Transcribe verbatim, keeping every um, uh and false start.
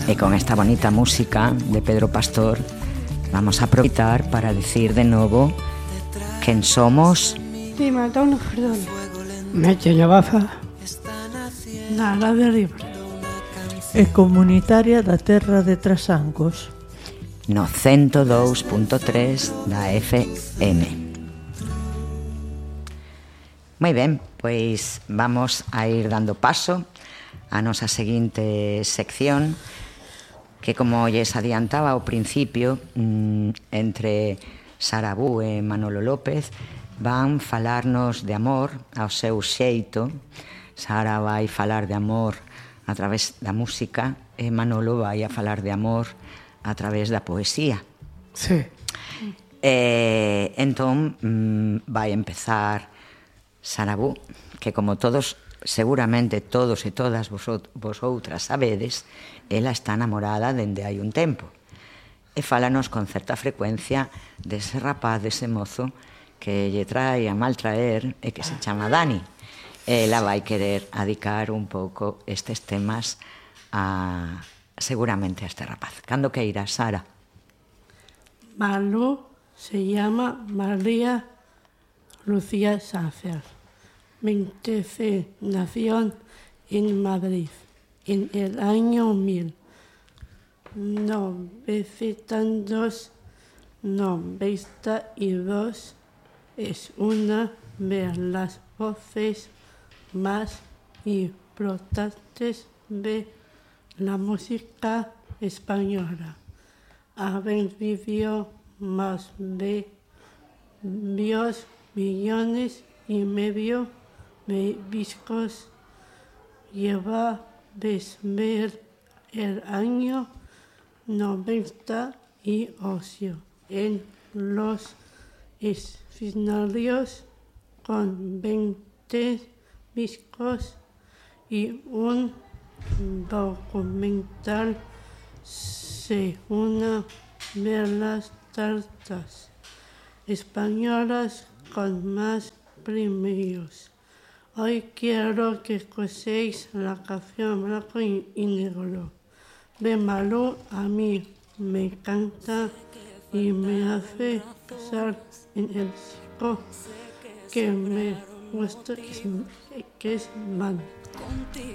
Y con esta bonita música de Pedro Pastor vamos a aprovechar para decir de nuevo quién somos. Di Madonna, perdón. Meche Baza, Na Radio Libre. E comunitaria da terra de Trasancos. No ciento dos punto tres da F M. Moi ben, pois vamos a ir dando paso a nosa seguinte sección, que como lles adiantaba ao principio, entre Sara Bú e Manolo López van falarnos de amor ao seu xeito. Sara vai falar de amor a través da música e Manolo vai a falar de amor a través da poesía. sí. E entón vai empezar Sara Bú, que como todos, seguramente todos e todas vosotras sabedes, ela está namorada dende hai un tempo. E fálanos con certa frecuencia dese rapaz, dese mozo que lle trae a mal traer e que se chama Dani. Ela vai querer adicar un pouco estes temas a, seguramente a este rapaz. Cando que irá, Sara? Malú se llama María Lucía Sánchez. veinte nació en Madrid en el año mil novecientos noventa y dos. Es una de las voces más importantes de la música española. Ha vendido más de dos millones y medio de discos. Lleva desde el año noventa y ocho en los escenarios con veinte discos y un documental de una de las tartas españolas con más premios. Hoy quiero que escuchéis la canción Blanco y Negro de Malú. A mí me encanta y me hace pensar en el chico que me gusta, que es, que es Man.